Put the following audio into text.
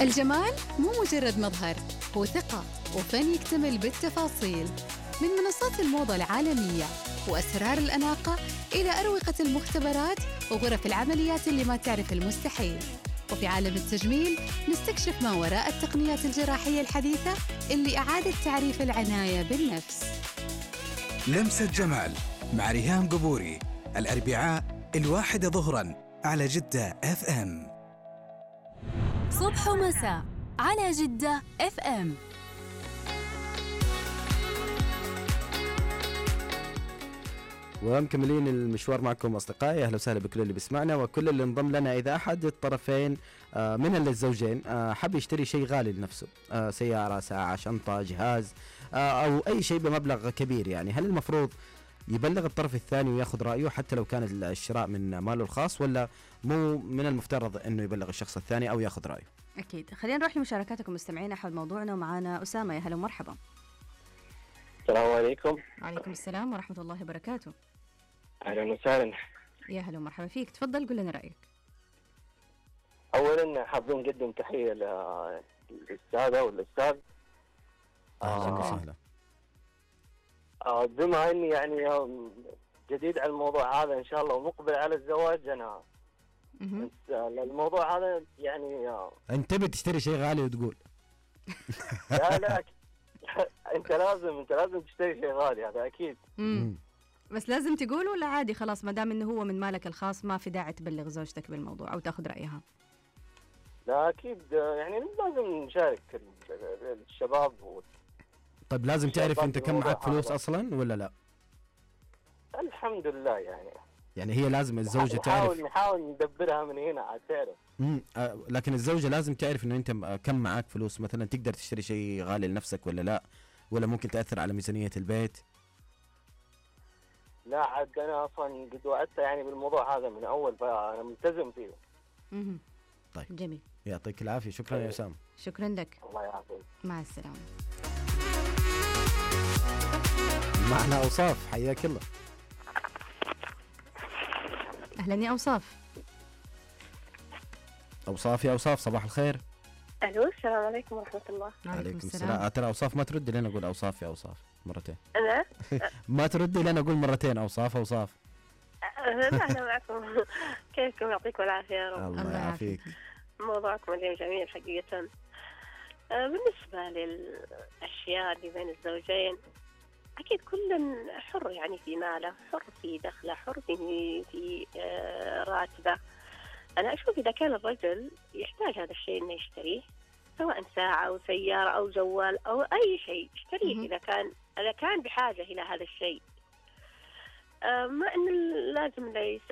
الجمال مو مجرد مظهر، هو ثقة وفن يكتمل بالتفاصيل. من منصات الموضة العالمية وأسرار الأناقة إلى أروقة المختبرات وغرف العمليات اللي ما تعرف المستحيل. وفي عالم التجميل نستكشف ما وراء التقنيات الجراحية الحديثة اللي أعادت تعريف العناية بالنفس. لمسة جمال مع ريهام قبوري، الأربعاء 1 ظهراً على جدة FM. صبح ومساء على جدة FM. ومكملين المشوار معكم أصدقائي، أهلا وسهلا بكل اللي بيسمعنا وكل اللي انضم لنا. إذا أحد الطرفين من الزوجين حب يشتري شيء غالي لنفسه، سيارة، ساعة، شنطة، جهاز، أو أي شيء بمبلغ كبير، يعني هل المفروض يبلغ الطرف الثاني وياخذ رأيه حتى لو كان الشراء من ماله الخاص، ولا مو من المفترض أنه يبلغ الشخص الثاني أو ياخذ رأيه؟ أكيد. خلينا نروح لمشاركاتكم مستمعينا حول موضوعنا، ومعنا أسامة. يا هلا ومرحبا. السلام عليكم. وعليكم السلام ورحمة الله وبركاته. أهلا وسهلا. يا هلا ومرحبا فيك، تفضل قل لنا رأيك. أولا حابين نقدم تحية للأستاذة والأستاذ. أهلا وسهلا. بما أني يعني جديد على الموضوع هذا إن شاء الله ومقبل على الزواج، أنا الموضوع هذا يعني أنت بتشتري شيء غالي وتقول لا أنت لازم تشتري شيء غالي، هذا أكيد. بس لازم تقول ولا عادي خلاص ما دام إنه هو من مالك الخاص ما في داعي تبلغ زوجتك بالموضوع أو تأخذ رأيها؟ لا أكيد، يعني لازم نشارك الشباب طيب لازم تعرف أنت كم معك فلوس أصلا ولا لا؟ الحمد لله يعني هي لازم الزوجة تعرف. نحاول ندبرها من هنا عاد تعرف. لكن الزوجة لازم تعرف إنه أنت كم معك فلوس، مثلا تقدر تشتري شيء غالي لنفسك ولا لا، ولا ممكن تأثر على ميزانية البيت. لا عاد أنا أصلا قد وعدت يعني بالموضوع هذا من أول، فأنا ملتزم فيه. طيب جميل، يعطيك العافية. شكرا يا أسامة. شكرا لك. الله يعافيك. مع السلامة. معنا أوصاف، حياك الله. أهلا يا أوصاف. أوصاف يا أوصاف، صباح الخير. ألو، السلام عليكم ورحمة الله. عليكم السلام. ترى أوصاف ما تردي لين أقول أوصاف يا أوصاف مرتين. أنا ما تردي لين أقول مرتين أوصاف. لا أنا معكم. كيفكم؟ يعطيكم العافية يا رب. الله يعافيك. موضوعكم اليوم جميل حقيقة. بالنسبة للأشياء اللي بين الزوجين، أكيد كل حر يعني في ماله، حر في دخله، حر في راتبه. أنا أشوف إذا كان الرجل يحتاج هذا الشيء إنه يشتريه، سواء ساعة أو سيارة أو جوال أو أي شيء، اشتريه إذا كان بحاجة إلى هذا الشيء. ما إن لازم